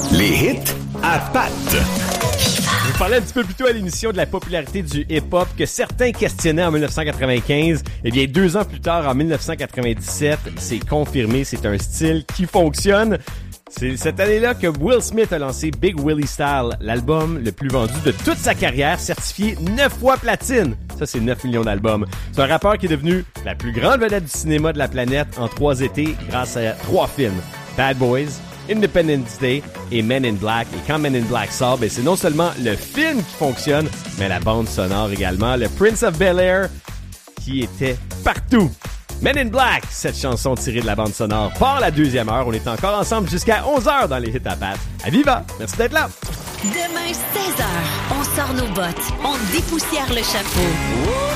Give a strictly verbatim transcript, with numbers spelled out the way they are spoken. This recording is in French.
Les hits à Pat. Je vous parlais un petit peu plus tôt à l'émission de la popularité du hip-hop que certains questionnaient en dix-neuf cent quatre-vingt-quinze. Eh bien, deux ans plus tard, en dix-neuf cent quatre-vingt-dix-sept, c'est confirmé, c'est un style qui fonctionne. C'est cette année-là que Will Smith a lancé Big Willie Style, l'album le plus vendu de toute sa carrière, certifié neuf fois platine. Ça, c'est neuf millions d'albums. C'est un rappeur qui est devenu la plus grande vedette du cinéma de la planète en trois étés grâce à trois films. Bad Boys, Independence Day et Men in Black. Et quand Men in Black sort, ben c'est non seulement le film qui fonctionne, mais la bande sonore également. Le Prince of Bel-Air qui était partout. Men in Black, cette chanson tirée de la bande sonore, part la deuxième heure. On est encore ensemble jusqu'à onze heures dans les hits à Pat. À Viva! Merci d'être là! Demain, seize heures, on sort nos bottes, on dépoussière le chapeau.